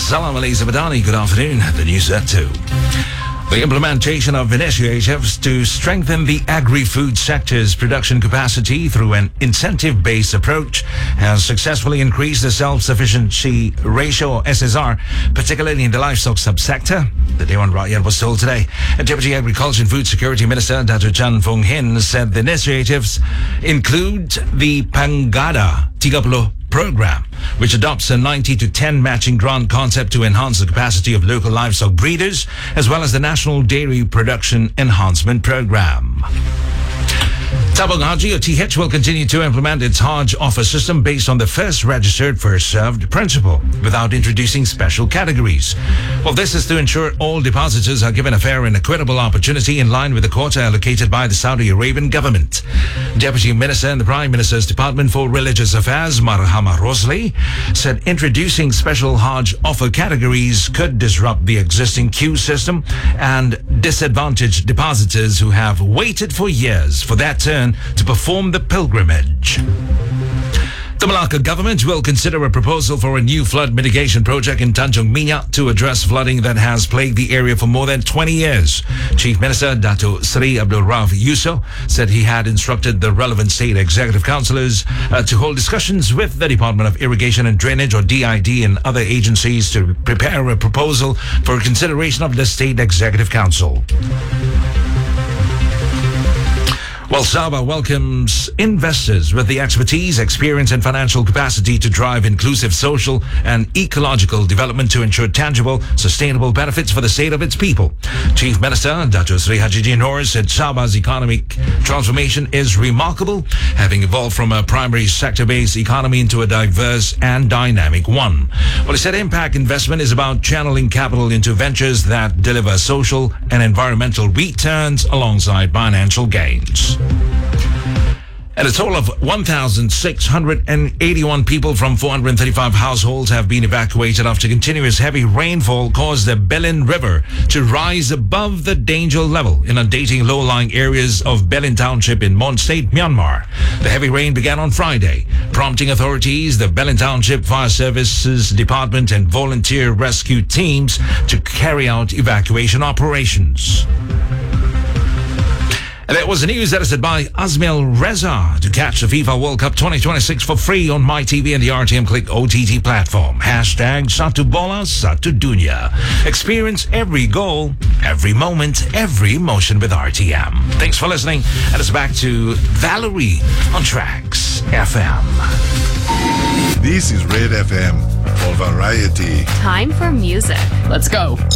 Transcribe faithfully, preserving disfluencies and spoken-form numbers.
Salam alaikum Badani. Good afternoon. The news at two. The implementation of initiatives to strengthen the agri-food sector's production capacity through an incentive-based approach has successfully increased the self-sufficiency ratio, or S S R, particularly in the livestock subsector. The Dewan Rakyat was told today. Deputy Agriculture and Food Security Minister Dato Chan Fung Hin said the initiatives include the Pangada Tigaplo program, which adopts a ninety to ten matching grant concept to enhance the capacity of local livestock breeders, as well as the National Dairy Production Enhancement Program. Tabung Haji, or T H, will continue to implement its Hajj offer system based on the first registered, first served principle, without introducing special categories. Well, this is to ensure all depositors are given a fair and equitable opportunity in line with the quota allocated by the Saudi Arabian government. Deputy Minister in the Prime Minister's Department for Religious Affairs, Marhama Rosli, said introducing special Hajj offer categories could disrupt the existing queue system and disadvantage depositors who have waited for years for their turn to perform the pilgrimage. The Malacca government will consider a proposal for a new flood mitigation project in Tanjung Minyak to address flooding that has plagued the area for more than twenty years. Chief Minister Dato Sri Abdul Rauf Yusof said he had instructed the relevant state executive councillors uh, to hold discussions with the Department of Irrigation and Drainage, or D I D, and other agencies to prepare a proposal for consideration of the State Executive Council. Well, Sabah welcomes investors with the expertise, experience, and financial capacity to drive inclusive social and ecological development to ensure tangible, sustainable benefits for the state of its people. Chief Minister Dato Sri Haji Noor said Sabah's economic transformation is remarkable, having evolved from a primary sector-based economy into a diverse and dynamic one. Well, he said impact investment is about channeling capital into ventures that deliver social and environmental returns alongside financial gains. And a total of one thousand six hundred eighty-one people from four hundred thirty-five households have been evacuated after continuous heavy rainfall caused the Belin River to rise above the danger level, inundating low-lying areas of Belin Township in Mon State, Myanmar. The heavy rain began on Friday, prompting authorities, the Belin Township Fire Services Department, and volunteer rescue teams to carry out evacuation operations. And that was the news edited by Azmil Reza. To catch the FIFA World Cup twenty twenty-six for free on MyTV and the R T M Click O T T platform. Hashtag Satu Bola, Satu Dunya. Experience every goal, every moment, every emotion with R T M. Thanks for listening. And it's back to Valerie on Tracks F M. This is Red F M for variety. Time for music. Let's go.